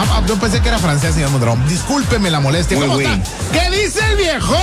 Yo pensé que era francés, señor Mondragón. Discúlpeme la molestia. ¿Cómo está? ¿Qué dice el viejo?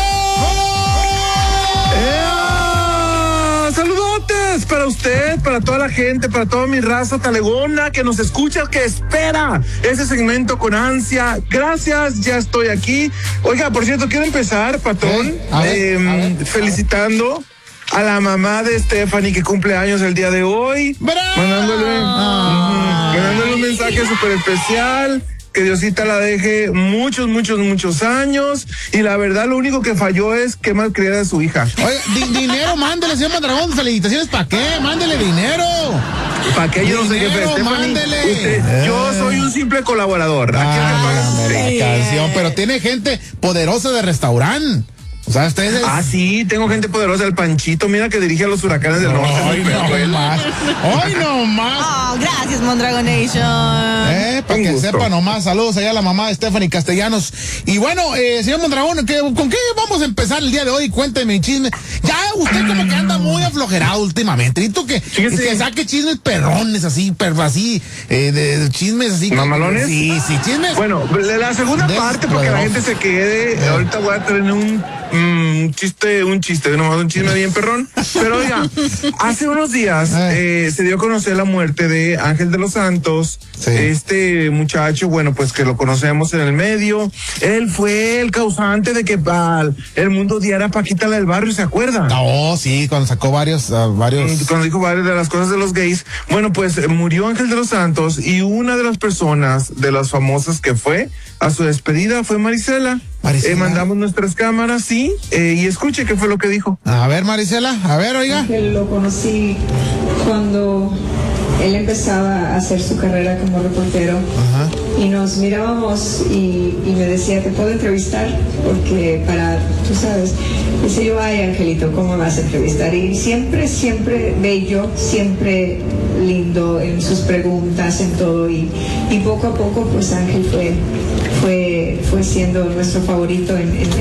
Saludotes para usted, para toda la gente, para toda mi raza talegona que nos escucha, que espera ese segmento con ansia. Gracias, ya estoy aquí. Oiga, por cierto, quiero empezar, patrón, felicitando a la mamá de Stephanie que cumple años el día de hoy. ¡Bravo! Mandándole un mensaje súper especial. Que Diosita la deje muchos años. Y la verdad, lo único que falló es que malcriada de su hija. Oye, dinero, mándele, señor Mondragón. Felicitaciones, ¿para qué? Mándele dinero. ¿Para qué? Yo no sé qué festejo. Mándele. Yo soy un simple colaborador. La canción, pero tiene gente poderosa de restaurante. O sea, ustedes... sí, tengo gente poderosa, el Panchito, mira que dirige a los Huracanes del Norte. Hoy no más. Oh, gracias, Mondragon Nation. Para que sepa nomás, saludos allá a la mamá de Stephanie Castellanos. Y bueno, señor Mondragón, ¿con qué vamos a empezar el día de hoy? Cuénteme chisme. Ya usted como que anda muy aflojerado últimamente. Necesito que saque chismes perrones, así, de chismes así. ¿Mamalones? Sí, chismes. Bueno, la segunda parte, porque la gente se quede, ahorita voy a tener un chisme bien perrón. Pero oiga, hace unos días se dio a conocer la muerte de Ángel de los Santos. Sí. Este muchacho, bueno, pues que lo conocemos en el medio. Él fue el causante de que el mundo odiara a Paquita la del Barrio, ¿se acuerda? Sí, cuando sacó varios. Cuando dijo varias de las cosas de los gays. Bueno, pues murió Ángel de los Santos y una de las personas, de las famosas que fue a su despedida fue Marisela. Mandamos nuestras cámaras, sí, y escuche qué fue lo que dijo. A ver, Marisela, oiga. Lo conocí cuando él empezaba a hacer su carrera como reportero. Ajá. Y nos mirábamos y me decía, ¿te puedo entrevistar? Porque tú sabes, dice yo, ay, Angelito, ¿cómo me vas a entrevistar? Y siempre bello, siempre lindo en sus preguntas, en todo, y poco a poco, pues Ángel fue siendo nuestro favorito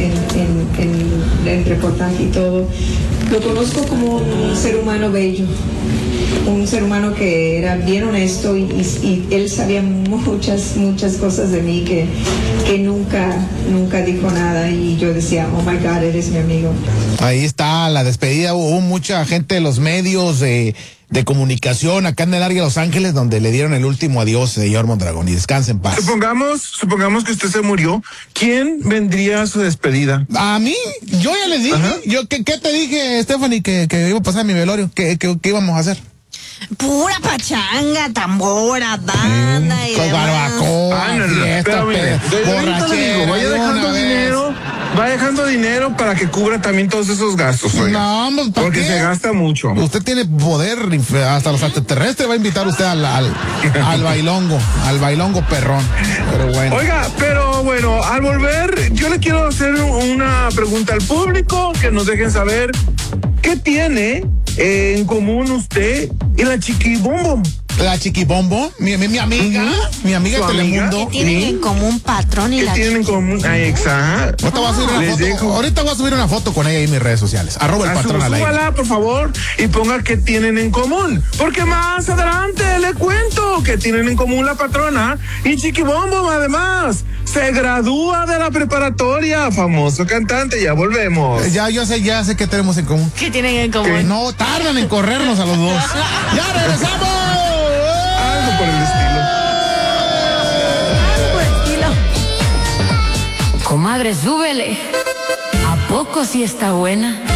en reportaje y todo. Lo conozco como un ser humano bello, un ser humano que era bien honesto y él sabía muchas cosas de mí que nunca dijo nada, y yo decía, oh my God, eres mi amigo. Ahí está la despedida. Hubo mucha gente de los medios de comunicación acá en el área de Los Ángeles donde le dieron el último adiós, señor Mondragón, y descanse en paz. Supongamos que usted se murió. ¿Quién vendría a su despedida? A mí, yo ya les dije. ¿Qué te dije, Stephanie, que iba a pasar en mi velorio? ¿Qué íbamos a hacer? Pura pachanga, tambora, banda y barbacoa, fiesta, borrachera. Va dejando dinero para que cubra también todos esos gastos, oiga. No, porque se gasta mucho. Usted tiene poder, hasta los extraterrestres va a invitar usted al bailongo perrón. Pero bueno. Oiga, pero bueno, al volver, yo le quiero hacer una pregunta al público, que nos dejen saber qué tiene en común usted y la Chiquibombo. La Chiquibombo, mi amiga de Telemundo. ¿Qué tienen en común, patrón y la ¿Qué tienen en común? Exacto. Ahorita voy a subir una foto con ella en mis redes sociales. @ el patrón al aire. Súbala, por favor, y ponga qué tienen en común. Porque más adelante le cuento qué tienen en común la patrona y Chiquibombo, además. Se gradúa de la preparatoria, famoso cantante, ya volvemos. Ya sé qué tenemos en común. ¿Qué tienen en común? Que no tardan en corrernos a los dos. ¡Ya regresamos! Algo por el estilo. Comadre, súbele. ¿A poco sí está buena?